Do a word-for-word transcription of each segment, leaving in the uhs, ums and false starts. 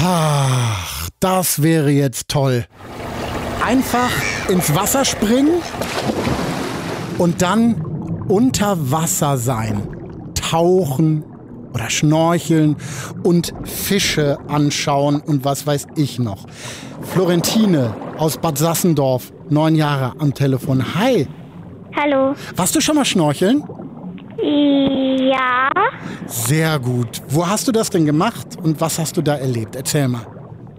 Ach, das wäre jetzt toll. Einfach ins Wasser springen und dann unter Wasser sein. Tauchen oder schnorcheln und Fische anschauen und was weiß ich noch. Florentine aus Bad Sassendorf, neun Jahre am Telefon. Hi. Hallo. Warst du schon mal schnorcheln? Ja. Sehr gut. Wo hast du das denn gemacht und was hast du da erlebt? Erzähl mal.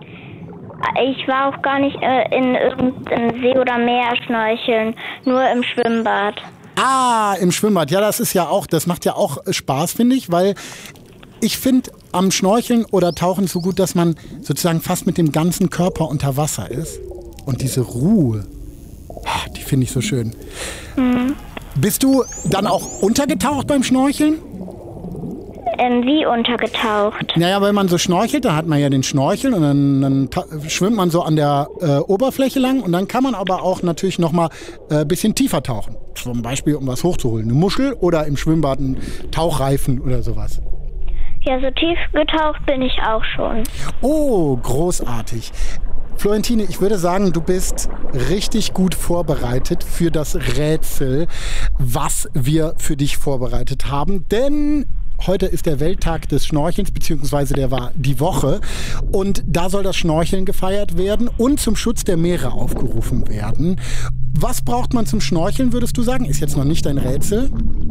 Ich war auch gar nicht äh, in irgendeinem See oder Meer schnorcheln, nur im Schwimmbad. Ah, im Schwimmbad. Ja, das ist ja auch, das macht ja auch Spaß, finde ich, weil ich finde am Schnorcheln oder Tauchen so gut, dass man sozusagen fast mit dem ganzen Körper unter Wasser ist. Und diese Ruhe, die finde ich so schön. Mhm. Bist du dann auch untergetaucht beim Schnorcheln? Ähm, wie untergetaucht? Naja, wenn man so schnorchelt, dann hat man ja den Schnorchel und dann, dann ta- schwimmt man so an der äh, Oberfläche lang und dann kann man aber auch natürlich nochmal ein äh, bisschen tiefer tauchen. Zum Beispiel, um was hochzuholen. Eine Muschel oder im Schwimmbad ein Tauchreifen oder sowas. Ja, so tief getaucht bin ich auch schon. Oh, großartig. Florentine, ich würde sagen, du bist richtig gut vorbereitet für das Rätsel, was wir für dich vorbereitet haben. Denn heute ist der Welttag des Schnorchelns, beziehungsweise der war die Woche. Und da soll das Schnorcheln gefeiert werden und zum Schutz der Meere aufgerufen werden. Was braucht man zum Schnorcheln, würdest du sagen? Ist jetzt noch nicht dein Rätsel.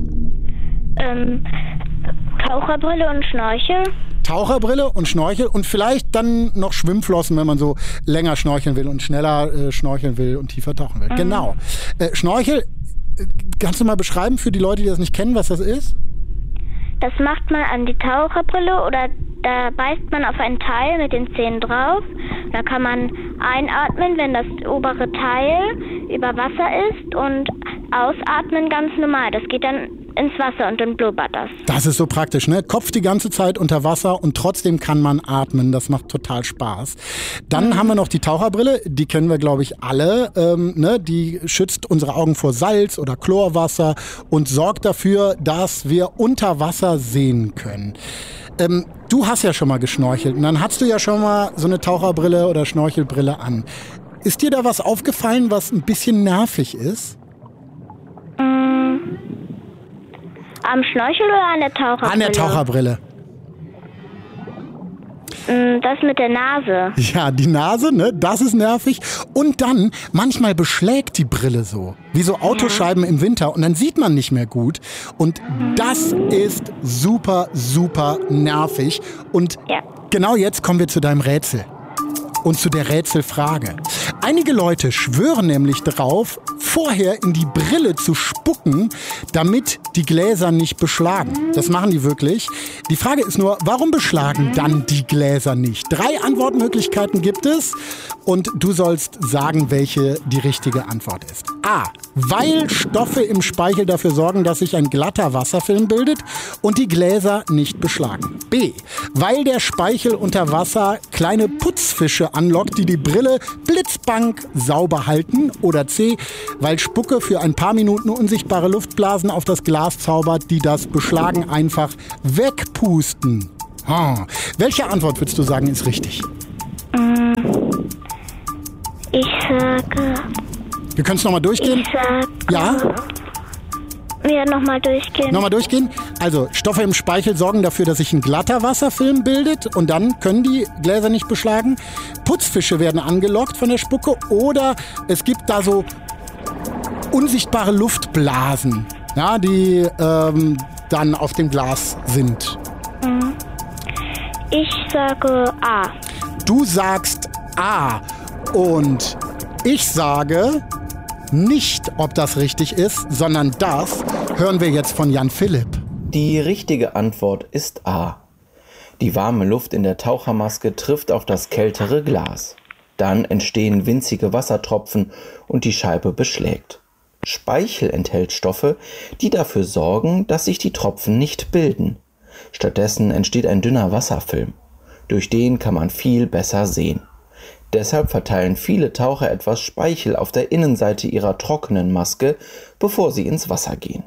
Ähm, Taucherbrille und Schnorchel. Taucherbrille und Schnorchel und vielleicht dann noch Schwimmflossen, wenn man so länger schnorcheln will und schneller äh, schnorcheln will und tiefer tauchen will. Mhm. Genau. Äh, Schnorchel, äh, kannst du mal beschreiben für die Leute, die das nicht kennen, was das ist? Das macht man an die Taucherbrille oder da beißt man auf ein Teil mit den Zähnen drauf. Da kann man einatmen, wenn das obere Teil über Wasser ist und ausatmen ganz normal. Das geht dann ins Wasser und dann blubbert das. Das ist so praktisch, ne? Kopf die ganze Zeit unter Wasser und trotzdem kann man atmen. Das macht total Spaß. Dann mhm. haben wir noch die Taucherbrille. Die kennen wir, glaube ich, alle. Ähm, ne? Die schützt unsere Augen vor Salz oder Chlorwasser und sorgt dafür, dass wir unter Wasser sehen können. Ähm, du hast ja schon mal geschnorchelt und dann hast du ja schon mal so eine Taucherbrille oder Schnorchelbrille an. Ist dir da was aufgefallen, was ein bisschen nervig ist? Mhm. Am Schnorchel oder an der Taucherbrille? An der Taucherbrille. Das mit der Nase. Ja, die Nase, ne? Das ist nervig. Und dann, manchmal beschlägt die Brille so. Wie so Autoscheiben ja. im Winter. Und dann sieht man nicht mehr gut. Und das ist super, super nervig. Und ja. genau jetzt kommen wir zu deinem Rätsel. Und zu der Rätselfrage. Einige Leute schwören nämlich darauf, vorher in die Brille zu spucken, damit die Gläser nicht beschlagen. Das machen die wirklich. Die Frage ist nur, warum beschlagen dann die Gläser nicht? Drei Antwortmöglichkeiten gibt es und du sollst sagen, welche die richtige Antwort ist. A. Weil Stoffe im Speichel dafür sorgen, dass sich ein glatter Wasserfilm bildet und die Gläser nicht beschlagen. B. Weil der Speichel unter Wasser kleine Putzfische anlockt, die die Brille blitzblank sauber halten. Oder C. Weil Spucke für ein paar Minuten unsichtbare Luftblasen auf das Glas zaubert, die das Beschlagen einfach wegpusten. Oh. Welche Antwort würdest du sagen, ist richtig? Ich sage... Wir können es nochmal durchgehen? Ich sage... Ja? Ja, nochmal durchgehen. Nochmal durchgehen? Also, Stoffe im Speichel sorgen dafür, dass sich ein glatter Wasserfilm bildet und dann können die Gläser nicht beschlagen. Putzfische werden angelockt von der Spucke oder es gibt da so unsichtbare Luftblasen, ja, die ähm, dann auf dem Glas sind. Ich sage A. Du sagst A und ich sage nicht, ob das richtig ist, sondern das hören wir jetzt von Jan Philipp. Die richtige Antwort ist A. Die warme Luft in der Tauchermaske trifft auf das kältere Glas. Dann entstehen winzige Wassertropfen und die Scheibe beschlägt. Speichel enthält Stoffe, die dafür sorgen, dass sich die Tropfen nicht bilden. Stattdessen entsteht ein dünner Wasserfilm. Durch den kann man viel besser sehen. Deshalb verteilen viele Taucher etwas Speichel auf der Innenseite ihrer trockenen Maske, bevor sie ins Wasser gehen.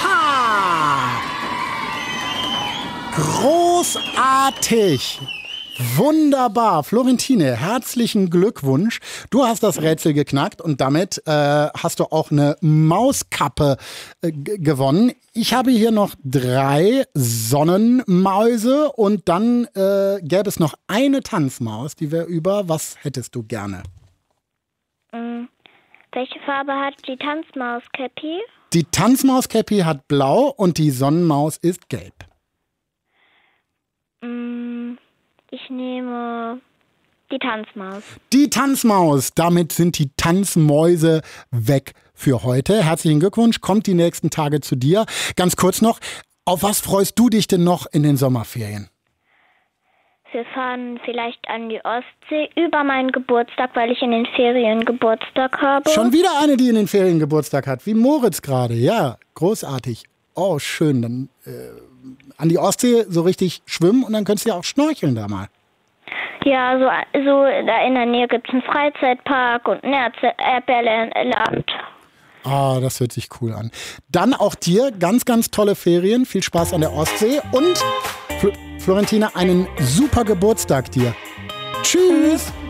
Ja! Großartig! Wunderbar. Florentine, herzlichen Glückwunsch. Du hast das Rätsel geknackt und damit äh, hast du auch eine Mauskappe äh, gewonnen. Ich habe hier noch drei Sonnenmäuse und dann äh, gäbe es noch eine Tanzmaus, die wäre über. Was hättest du gerne? Mm, welche Farbe hat die Tanzmaus, Cappy? Die Tanzmaus Cappy hat blau und die Sonnenmaus ist gelb. Mm, ich nehme die Tanzmaus. Die Tanzmaus. Damit sind die Tanzmäuse weg für heute. Herzlichen Glückwunsch. Kommt die nächsten Tage zu dir. Ganz kurz noch, auf was freust du dich denn noch in den Sommerferien? Wir fahren vielleicht an die Ostsee über meinen Geburtstag, weil ich in den Ferien Geburtstag habe. Schon wieder eine, die in den Ferien Geburtstag hat, wie Moritz gerade. Ja, großartig. Oh, schön. Dann äh, an die Ostsee so richtig schwimmen und dann könntest du ja auch schnorcheln da mal. Ja, so, so da in der Nähe gibt es einen Freizeitpark und ein Erdbeerland. Ah, das hört sich cool an. Dann auch dir ganz, ganz tolle Ferien. Viel Spaß an der Ostsee und Fl- Florentine, einen super Geburtstag dir. Tschüss.